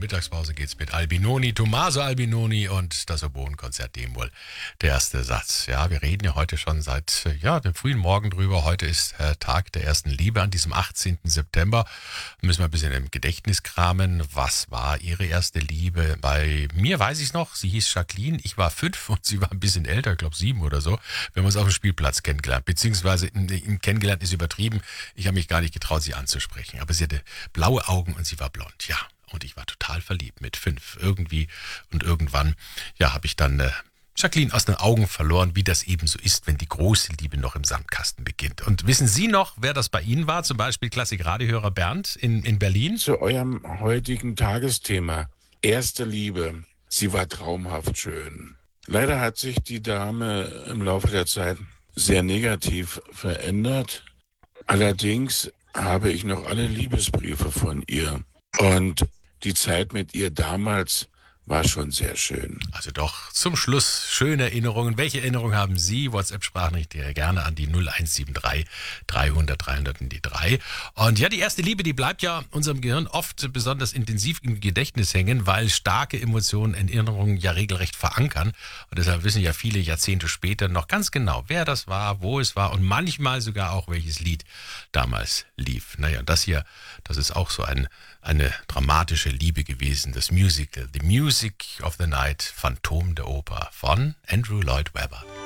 Mittagspause geht's mit Albinoni, Tommaso Albinoni und das Oboenkonzert D-Moll. Der erste Satz. Ja, wir reden ja heute schon seit dem frühen Morgen drüber. Heute ist Tag der ersten Liebe an diesem 18. September. Müssen wir ein bisschen im Gedächtnis kramen. Was war Ihre erste Liebe? Bei mir weiß ich noch, sie hieß Jacqueline. Ich war 5 und sie war ein bisschen älter, ich glaube 7 oder so. Wir haben uns auf dem Spielplatz kennengelernt. Beziehungsweise kennengelernt ist übertrieben. Ich habe mich gar nicht getraut, sie anzusprechen. Aber sie hatte blaue Augen und sie war blond. Ja, und ich war total verliebt mit 5 irgendwie. Und irgendwann, habe ich dann Jacqueline aus den Augen verloren, wie das eben so ist, wenn die große Liebe noch im Sandkasten beginnt. Und wissen Sie noch, wer das bei Ihnen war? Zum Beispiel Klassik-Radiohörer Bernd in Berlin? Zu eurem heutigen Tagesthema. Erste Liebe. Sie war traumhaft schön. Leider hat sich die Dame im Laufe der Zeit sehr negativ verändert. Allerdings habe ich noch alle Liebesbriefe von ihr. Und die Zeit mit ihr damals war schon sehr schön. Also doch, zum Schluss schöne Erinnerungen. Welche Erinnerungen haben Sie? WhatsApp-Sprachnachricht gerne an die 0173 300 300 in die 3. Und ja, die erste Liebe, die bleibt ja unserem Gehirn oft besonders intensiv im Gedächtnis hängen, weil starke Emotionen, Erinnerungen ja regelrecht verankern. Und deshalb wissen ja viele Jahrzehnte später noch ganz genau, wer das war, wo es war und manchmal sogar auch, welches Lied damals lief. Naja, das hier, das ist auch so eine dramatische Liebe gewesen, das Musical, The Music of the Night, Phantom der Oper von Andrew Lloyd Webber.